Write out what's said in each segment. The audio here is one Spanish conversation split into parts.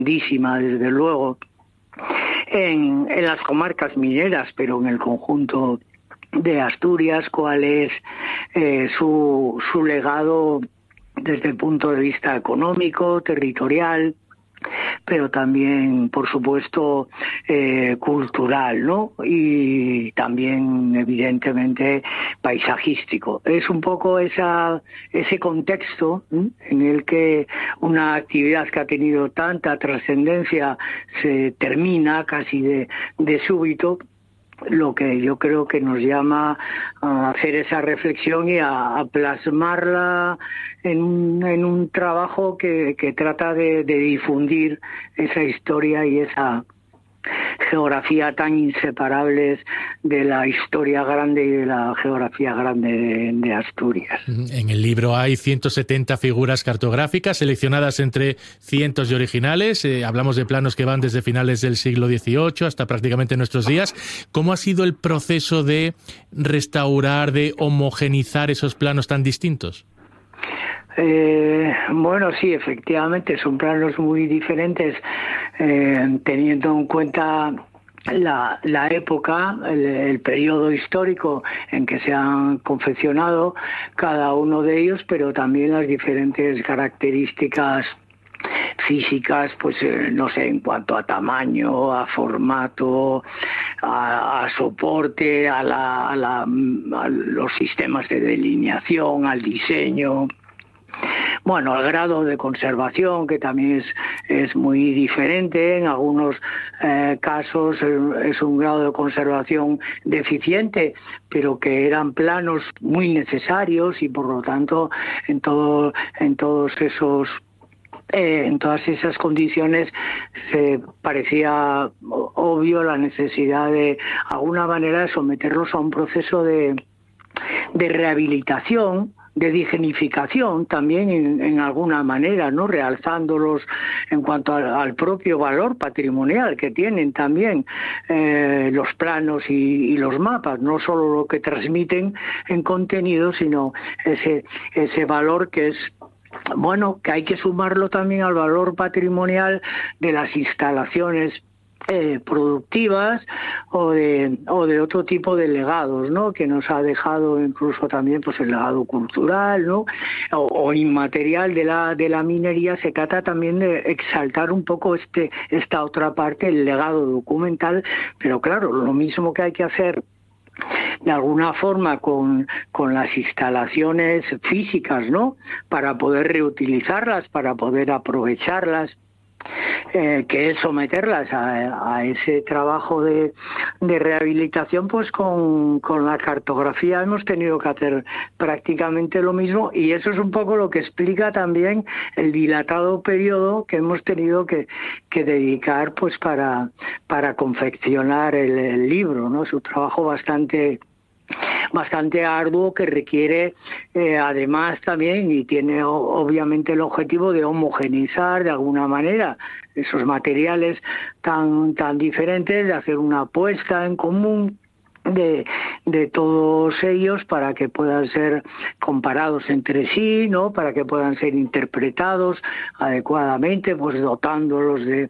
grandísima, desde luego, en las comarcas mineras, pero en el conjunto de Asturias, cuál es su legado desde el punto de vista económico, territorial, pero también, por supuesto, cultural, ¿no? Y también, evidentemente, paisajístico. Es un poco ese contexto, ¿sí?, en el que una actividad que ha tenido tanta trascendencia se termina casi de súbito, lo que yo creo que nos llama a hacer esa reflexión y a plasmarla en un trabajo que trata de difundir esa historia y esa geografía tan inseparables de la historia grande y de la geografía grande de Asturias. En el libro hay 170 figuras cartográficas seleccionadas entre cientos de originales. Hablamos de planos que van desde finales del siglo XVIII hasta prácticamente nuestros días. ¿Cómo ha sido el proceso de restaurar, de homogenizar esos planos tan distintos? Bueno, sí, efectivamente, son planos muy diferentes, teniendo en cuenta la época, el periodo histórico en que se han confeccionado cada uno de ellos, pero también las diferentes características físicas, pues no sé, en cuanto a tamaño, a formato, a soporte, a los sistemas de delineación, al diseño. Bueno, el grado de conservación, que también es muy diferente. En algunos casos es un grado de conservación deficiente, pero que eran planos muy necesarios y por lo tanto en todas esas condiciones se parecía obvio la necesidad de alguna manera someterlos a un proceso de rehabilitación, de dignificación también en alguna manera, ¿no? Realzándolos en cuanto al propio valor patrimonial que tienen también los planos y los mapas, no solo lo que transmiten en contenido, sino ese valor que es, bueno, que hay que sumarlo también al valor patrimonial de las instalaciones productivas o de otro tipo de legados, ¿no?, que nos ha dejado incluso también pues el legado cultural, ¿no?, o inmaterial de la minería. Se trata también de exaltar un poco esta otra parte, el legado documental, pero claro, lo mismo que hay que hacer de alguna forma con las instalaciones físicas, ¿no?, para poder reutilizarlas, para poder aprovecharlas, que es someterlas a ese trabajo de rehabilitación, pues con la cartografía hemos tenido que hacer prácticamente lo mismo, y eso es un poco lo que explica también el dilatado periodo que hemos tenido que dedicar pues para confeccionar el libro, ¿no? Es un trabajo bastante arduo que requiere además también, y tiene obviamente el objetivo de homogeneizar de alguna manera esos materiales tan diferentes, de hacer una apuesta en común de todos ellos para que puedan ser comparados entre sí, ¿no?, para que puedan ser interpretados adecuadamente, pues dotándolos de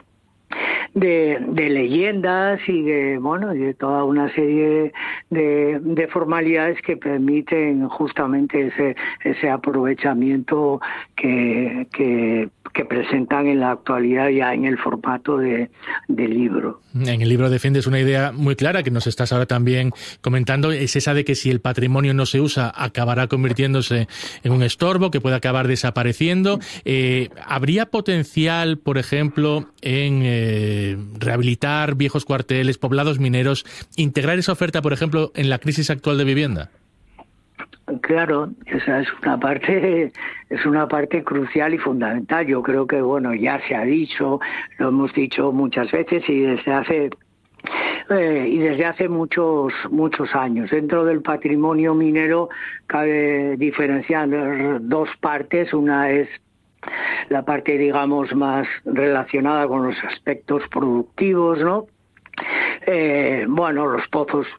leyendas y de toda una serie de formalidades que permiten justamente ese aprovechamiento que presentan en la actualidad ya en el formato de libro. En el libro defiendes una idea muy clara que nos estás ahora también comentando, es esa de que si el patrimonio no se usa acabará convirtiéndose en un estorbo que puede acabar desapareciendo. ¿Habría potencial, por ejemplo, en rehabilitar viejos cuarteles, poblados mineros, integrar esa oferta, por ejemplo, en la crisis actual de vivienda? Claro, esa es una parte crucial y fundamental. Yo creo que, bueno, ya se ha dicho, lo hemos dicho muchas veces y desde hace muchos años. Dentro del patrimonio minero cabe diferenciar dos partes. Una es la parte, digamos, más relacionada con los aspectos productivos, ¿no? Los pozos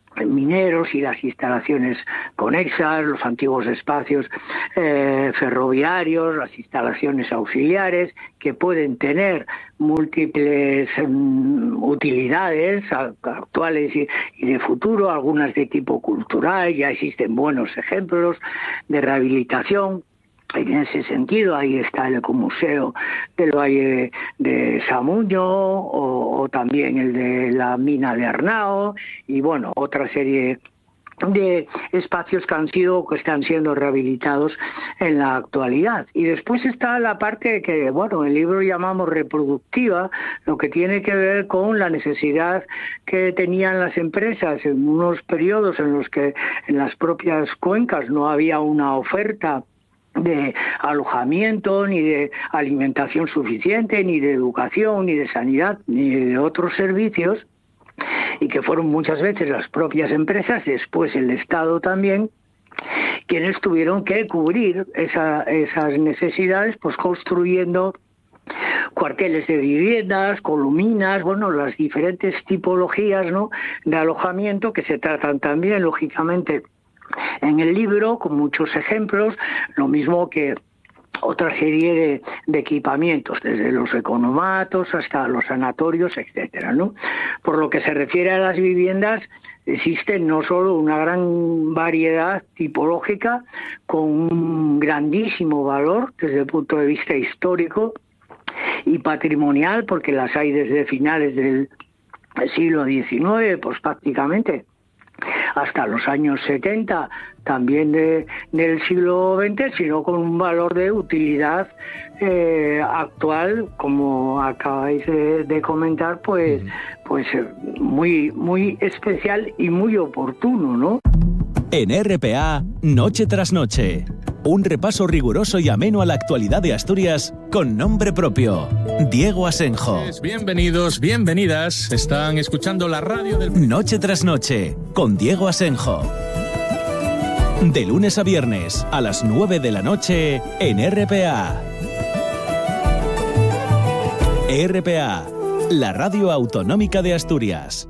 mineros y las instalaciones conexas, los antiguos espacios ferroviarios, las instalaciones auxiliares, que pueden tener múltiples utilidades actuales y de futuro, algunas de tipo cultural. Ya existen buenos ejemplos de rehabilitación. En ese sentido, ahí está el Ecomuseo del Valle de Samuño o también el de la mina de Arnao y bueno, otra serie de espacios que están siendo rehabilitados en la actualidad. Y después está la parte que, bueno, el libro llamamos reproductiva, lo que tiene que ver con la necesidad que tenían las empresas en unos periodos en los que en las propias cuencas no había una oferta de alojamiento, ni de alimentación suficiente, ni de educación, ni de sanidad, ni de otros servicios, y que fueron muchas veces las propias empresas, después el Estado también, quienes tuvieron que cubrir esas necesidades, pues construyendo cuarteles de viviendas, columnas, bueno, las diferentes tipologías, ¿no?, de alojamiento que se tratan también, lógicamente, en el libro, con muchos ejemplos, lo mismo que otra serie de equipamientos, desde los economatos hasta los sanatorios, etcétera, ¿no? Por lo que se refiere a las viviendas, existe no solo una gran variedad tipológica con un grandísimo valor desde el punto de vista histórico y patrimonial, porque las hay desde finales del siglo XIX, pues prácticamente hasta los años 70, también del siglo XX, sino con un valor de utilidad actual, como acabáis de comentar, pues muy, muy especial y muy oportuno, ¿no? En RPA, Noche tras Noche, un repaso riguroso y ameno a la actualidad de Asturias con nombre propio. Diego Asenjo. Bienvenidos, bienvenidas. Están escuchando la radio del... Noche tras Noche, con Diego Asenjo. De lunes a viernes, a las 9 de la noche, en RPA. RPA, la radio autonómica de Asturias.